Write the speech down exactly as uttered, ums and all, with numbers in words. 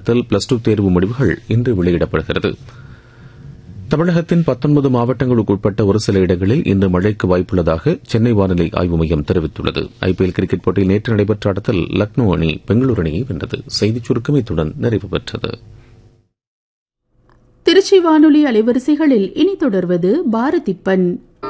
சேர்த்தல் plus two தேர்வு முடிவுகள் இன்று வெளியிடப்படுகிறது. தமிழகத்தின் பத்தொன்பது மாவட்டங்களுக்கு உட்பட்ட ஒரு சில இடங்களில் இன்று மழைக்கு வாய்ப்புள்ளதாக சென்னை வானிலை ஆய்வு மையம் தெரிவித்துள்ளது. ஐபிஎல் கிரிக்கெட் போட்டியில் நேற்று நடைபெற்ற ஆட்டத்தில் லக்னோ அணி பெங்களூரு அணியை வென்றது. செய்திச் சுருக்கம் இத்துடன் நிறைவு பெற்றது. திருச்சி வானொலி அலைவரிசைகளில் இனி தொடர்வது பாரதிப்பன்.